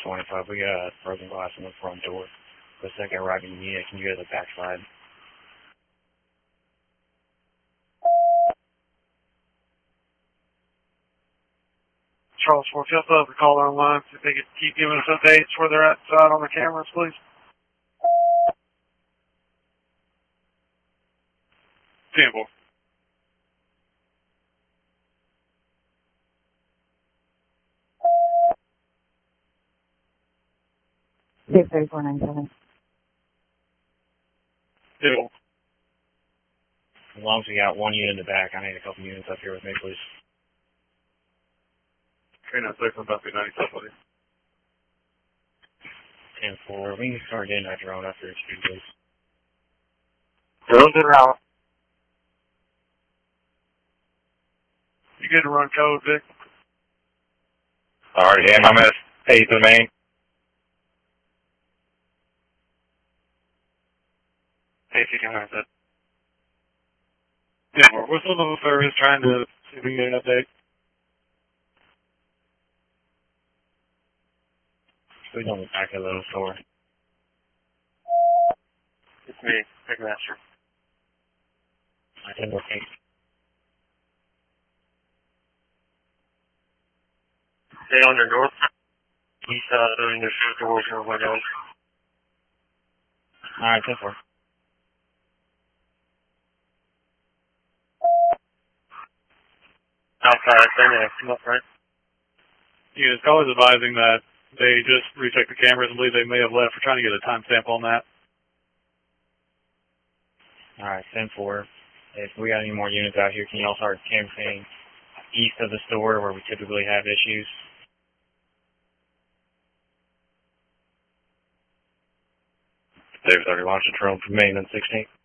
25. We got broken glass in the front door. The second arriving unit, can you go to the backside? Charles 4th, the caller online. If they could keep giving us updates where they're at on the cameras, please. Sample. Six 3497. Sample. As long as we got one unit in the back, I need a couple units up here with me, please. Okay, now 6 on Buffy 97, buddy. 10-4. We can start getting that drone up here, please. Drone's en route. You good to run code, Vic? Alright, yeah, I'm at 8th and Main. Hey, if you can have that. Yeah, we're whistling on the service trying to see if we can get an update. Who's on the back of the store? It's me, Big Master. I think we're fixed. Stay on your door. East side, doing your doors or windows. Alright, 10-4. Outside, they're come up, right? Yeah, it's always advising that they just recheck the cameras and believe they may have left. We're trying to get a timestamp on that. Alright, 10-4. If we got any more units out here, can y'all start canvassing east of the store where we typically have issues? Dave's already launched a drone from Main and 16th.